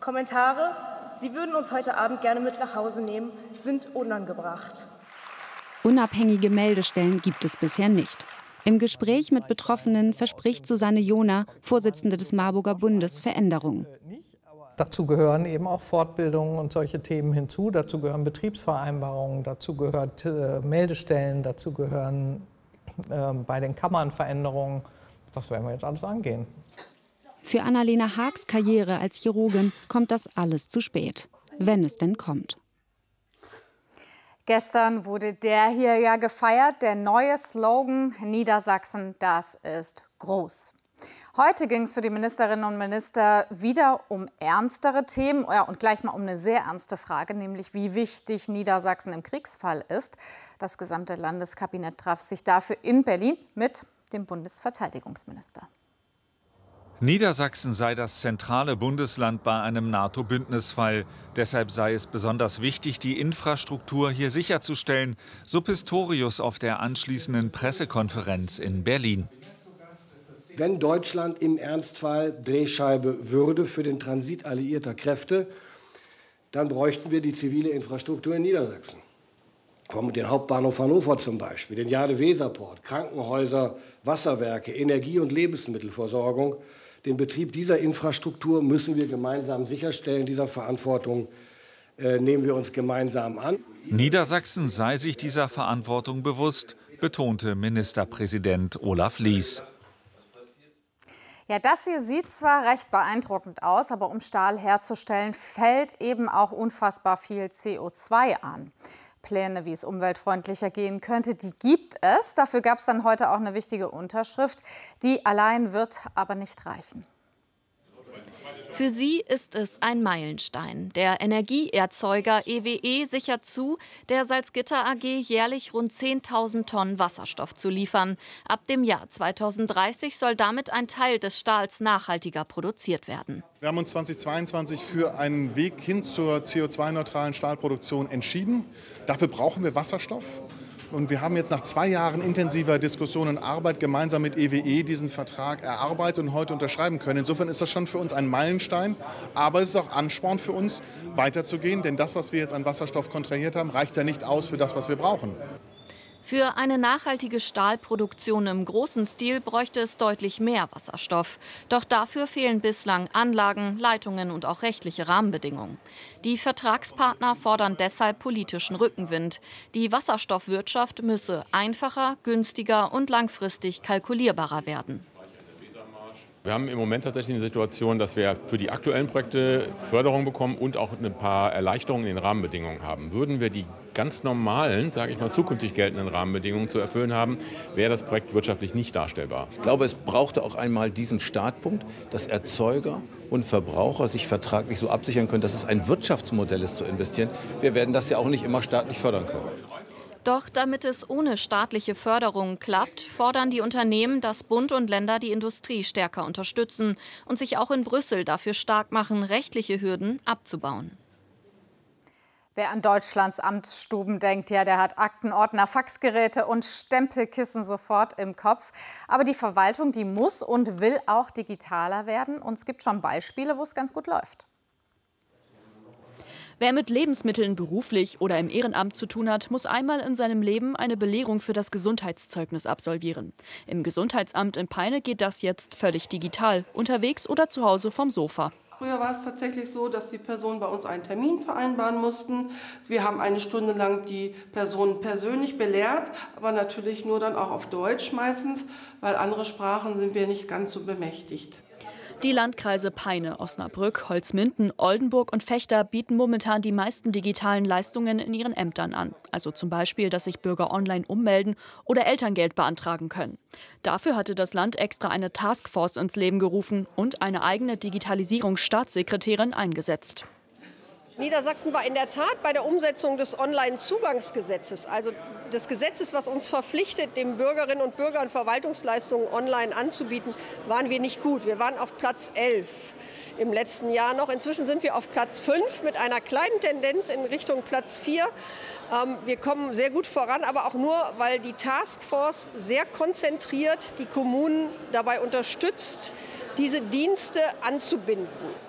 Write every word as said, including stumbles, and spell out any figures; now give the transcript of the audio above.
Kommentare, Sie würden uns heute Abend gerne mit nach Hause nehmen, sind unangebracht. Unabhängige Meldestellen gibt es bisher nicht. Im Gespräch mit Betroffenen verspricht Susanne Johner, Vorsitzende des Marburger Bundes, Veränderungen. Dazu gehören eben auch Fortbildungen und solche Themen hinzu. Dazu gehören Betriebsvereinbarungen, dazu gehört äh, Meldestellen, dazu gehören äh, bei den Kammern Veränderungen. Das werden wir jetzt alles angehen. Für Annalena Haags Karriere als Chirurgin kommt das alles zu spät, wenn es denn kommt. Gestern wurde der hier ja gefeiert, der neue Slogan Niedersachsen, das ist groß. Heute ging es für die Ministerinnen und Minister wieder um ernstere Themen ja, und gleich mal um eine sehr ernste Frage, nämlich wie wichtig Niedersachsen im Kriegsfall ist. Das gesamte Landeskabinett traf sich dafür in Berlin mit dem Bundesverteidigungsminister. Niedersachsen sei das zentrale Bundesland bei einem NATO-Bündnisfall. Deshalb sei es besonders wichtig, die Infrastruktur hier sicherzustellen, so Pistorius auf der anschließenden Pressekonferenz in Berlin. Wenn Deutschland im Ernstfall Drehscheibe würde für den Transit alliierter Kräfte, dann bräuchten wir die zivile Infrastruktur in Niedersachsen. Kommen den Hauptbahnhof Hannover zum Beispiel, den Jade-Weser-Port, Krankenhäuser, Wasserwerke, Energie- und Lebensmittelversorgung. Den Betrieb dieser Infrastruktur müssen wir gemeinsam sicherstellen. Dieser Verantwortung äh, nehmen wir uns gemeinsam an. Niedersachsen sei sich dieser Verantwortung bewusst, betonte Ministerpräsident Olaf Lies. Ja, das hier sieht zwar recht beeindruckend aus, aber um Stahl herzustellen, fällt eben auch unfassbar viel C O zwei an. Pläne, wie es umweltfreundlicher gehen könnte, die gibt es. Dafür gab es dann heute auch eine wichtige Unterschrift. Die allein wird aber nicht reichen. Für sie ist es ein Meilenstein. Der Energieerzeuger E W E sichert zu, der Salzgitter A G jährlich rund zehntausend Tonnen Wasserstoff zu liefern. Ab dem Jahr zweitausenddreißig soll damit ein Teil des Stahls nachhaltiger produziert werden. Wir haben uns zweitausendzweiundzwanzig für einen Weg hin zur C O zwei neutralen Stahlproduktion entschieden. Dafür brauchen wir Wasserstoff. Und wir haben jetzt nach zwei Jahren intensiver Diskussion und Arbeit gemeinsam mit E W E diesen Vertrag erarbeitet und heute unterschreiben können. Insofern ist das schon für uns ein Meilenstein. Aber es ist auch Ansporn für uns, weiterzugehen. Denn das, was wir jetzt an Wasserstoff kontrahiert haben, reicht ja nicht aus für das, was wir brauchen. Für eine nachhaltige Stahlproduktion im großen Stil bräuchte es deutlich mehr Wasserstoff. Doch dafür fehlen bislang Anlagen, Leitungen und auch rechtliche Rahmenbedingungen. Die Vertragspartner fordern deshalb politischen Rückenwind. Die Wasserstoffwirtschaft müsse einfacher, günstiger und langfristig kalkulierbarer werden. Wir haben im Moment tatsächlich eine Situation, dass wir für die aktuellen Projekte Förderung bekommen und auch ein paar Erleichterungen in den Rahmenbedingungen haben. Würden wir die ganz normalen, sage ich mal, zukünftig geltenden Rahmenbedingungen zu erfüllen haben, wäre das Projekt wirtschaftlich nicht darstellbar. Ich glaube, es brauchte auch einmal diesen Startpunkt, dass Erzeuger und Verbraucher sich vertraglich so absichern können, dass es ein Wirtschaftsmodell ist zu investieren. Wir werden das ja auch nicht immer staatlich fördern können. Doch damit es ohne staatliche Förderung klappt, fordern die Unternehmen, dass Bund und Länder die Industrie stärker unterstützen und sich auch in Brüssel dafür stark machen, rechtliche Hürden abzubauen. Wer an Deutschlands Amtsstuben denkt, ja, der hat Aktenordner, Faxgeräte und Stempelkissen sofort im Kopf. Aber die Verwaltung, die muss und will auch digitaler werden. Und es gibt schon Beispiele, wo es ganz gut läuft. Wer mit Lebensmitteln beruflich oder im Ehrenamt zu tun hat, muss einmal in seinem Leben eine Belehrung für das Gesundheitszeugnis absolvieren. Im Gesundheitsamt in Peine geht das jetzt völlig digital, unterwegs oder zu Hause vom Sofa. Früher war es tatsächlich so, dass die Personen bei uns einen Termin vereinbaren mussten. Wir haben eine Stunde lang die Personen persönlich belehrt, aber natürlich nur dann auch auf Deutsch meistens, weil andere Sprachen sind wir nicht ganz so bemächtigt. Die Landkreise Peine, Osnabrück, Holzminden, Oldenburg und Vechta bieten momentan die meisten digitalen Leistungen in ihren Ämtern an. Also zum Beispiel, dass sich Bürger online ummelden oder Elterngeld beantragen können. Dafür hatte das Land extra eine Taskforce ins Leben gerufen und eine eigene Digitalisierungsstaatssekretärin eingesetzt. Niedersachsen war in der Tat bei der Umsetzung des Onlinezugangsgesetzes, also des Gesetzes, was uns verpflichtet, den Bürgerinnen und Bürgern Verwaltungsleistungen online anzubieten, waren wir nicht gut. Wir waren auf Platz elf im letzten Jahr noch. Inzwischen sind wir auf Platz fünf mit einer kleinen Tendenz in Richtung Platz vier. Ähm, wir kommen sehr gut voran, aber auch nur, weil die Taskforce sehr konzentriert die Kommunen dabei unterstützt, diese Dienste anzubinden.